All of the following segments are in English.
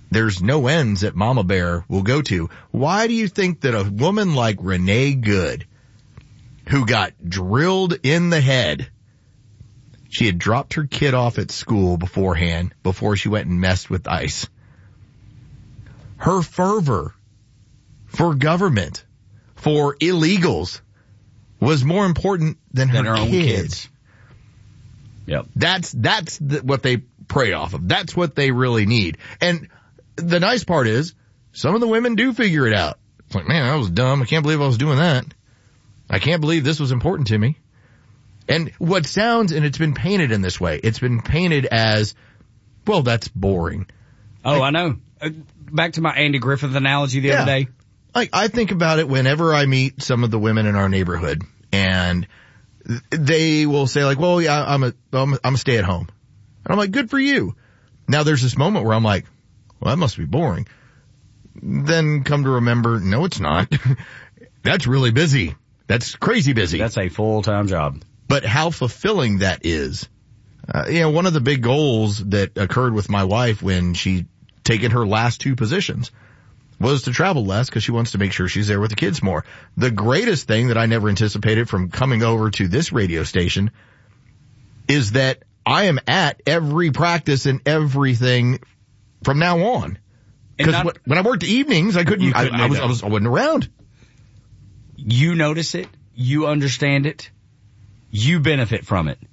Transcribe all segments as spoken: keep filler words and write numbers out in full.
there's no ends that Mama Bear will go to. Why do you think that a woman like Renee Good, who got drilled in the head, she had dropped her kid off at school beforehand, before she went and messed with ICE. Her fervor for government, for illegals, was more important than her, than her kids. own kids. Yep. That's, that's the, what they prey off of. That's what they really need. And the nice part is, some of the women do figure it out. It's like, man, I was dumb. I can't believe I was doing that. I can't believe this was important to me. And what sounds, and it's been painted in this way, it's been painted as, well, that's boring. Oh, like, I know. Uh, back to my Andy Griffith analogy the yeah, other day. Like, I think about it whenever I meet some of the women in our neighborhood, and they will say like, well, yeah, I'm a, I'm a, I'm a stay at home. And I'm like, good for you. Now there's this moment where I'm like, well, that must be boring. Then come to remember, no, it's not. That's really busy. That's crazy busy. That's a full-time job. But how fulfilling that is. Uh, you know, one of the big goals that occurred with my wife when she taken her last two positions was to travel less because she wants to make sure she's there with the kids more. The greatest thing that I never anticipated from coming over to this radio station is that I am at every practice and everything from now on. Because when I worked evenings, I couldn't, couldn't I, I was, I was, I wasn't around. You notice it. You understand it. You benefit from it.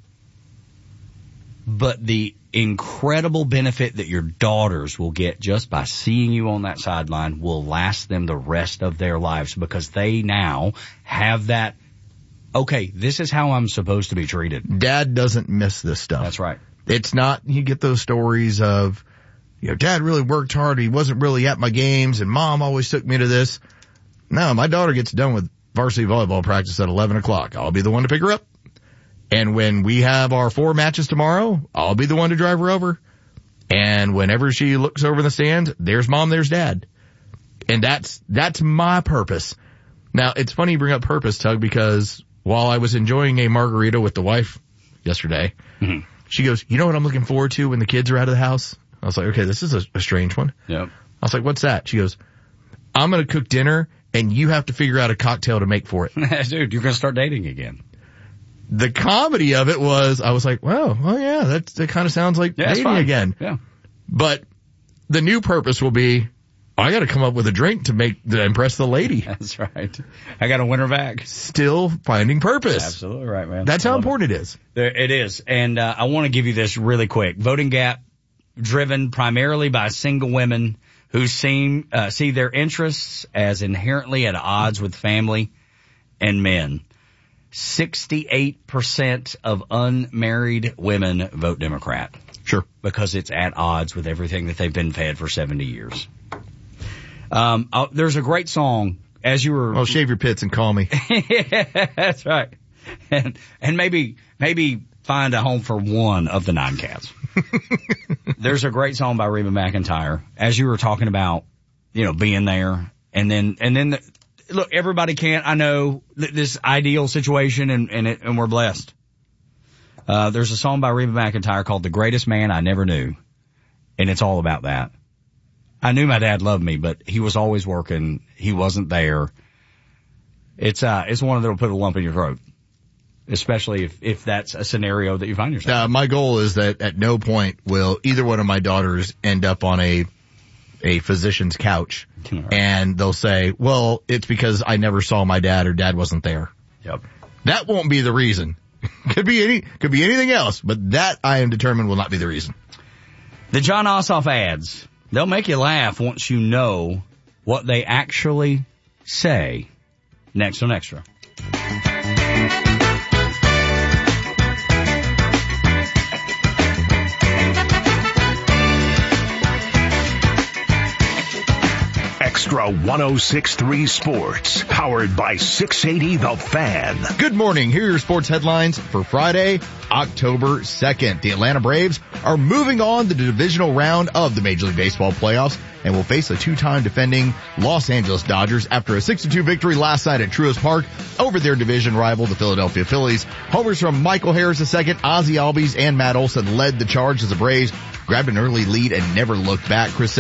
But the incredible benefit that your daughters will get just by seeing you on that sideline will last them the rest of their lives, because they now have that, okay, this is how I'm supposed to be treated. Dad doesn't miss this stuff. That's right. It's not, you get those stories of, you know, Dad really worked hard. He wasn't really at my games, and Mom always took me to this. No, my daughter gets done with varsity volleyball practice at eleven o'clock. I'll be the one to pick her up. And when we have our four matches tomorrow, I'll be the one to drive her over. And whenever she looks over in the stands, there's Mom, there's Dad. And that's, that's my purpose. Now, it's funny you bring up purpose, Tug, because while I was enjoying a margarita with the wife yesterday, mm-hmm. she goes, you know what I'm looking forward to when the kids are out of the house? I was like, okay, this is a, a strange one. Yep. I was like, what's that? She goes, I'm going to cook dinner and you have to figure out a cocktail to make for it. Dude, you're going to start dating again. The comedy of it was, I was like, well, well, yeah, that, that kind of sounds like yeah, dating again. Yeah. But the new purpose will be, I got to come up with a drink to make, to impress the lady. That's right. I got to win her back. Still finding purpose. Absolutely right, man. That's how important it is. There, it is. And, uh, I want to give you this really quick. Voting Gap, driven primarily by single women who seem, uh, see their interests as inherently at odds with family and men. sixty-eight percent of unmarried women vote Democrat. Sure. Because it's at odds with everything that they've been fed for seventy years. Um, uh, there's a great song, as you were... Oh, shave your pits and call me. Yeah, that's right. And, and maybe, maybe find a home for one of the nine cats. There's a great song by Reba McEntire, as you were talking about, you know, being there. And then, and then, the, look, everybody can't, I know, th- this ideal situation, and, and, it, and we're blessed. Uh, there's a song by Reba McEntire called The Greatest Man I Never Knew. And it's all about that. I knew my dad loved me, but he was always working. He wasn't there. It's, uh, it's one that'll put a lump in your throat. Especially if, if that's a scenario that you find yourself. Uh, my goal is that at no point will either one of my daughters end up on a, a physician's couch. Right. And they'll say, well, it's because I never saw my dad or dad wasn't there. Yep. That won't be the reason. Could be any, could be anything else, but that I am determined will not be the reason. The John Ossoff ads, they'll make you laugh once you know what they actually say. Next on Extra. Extra one oh six point three Sports, powered by six eighty The Fan. Good morning. Here are your sports headlines for Friday, October second. The Atlanta Braves are moving on to the divisional round of the Major League Baseball playoffs and will face a two-time defending Los Angeles Dodgers after a six to two victory last night at Truist Park over their division rival, the Philadelphia Phillies. Homers from Michael Harris the second, Ozzie Albies, and Matt Olson led the charge as the Braves grabbed an early lead and never looked back. Chris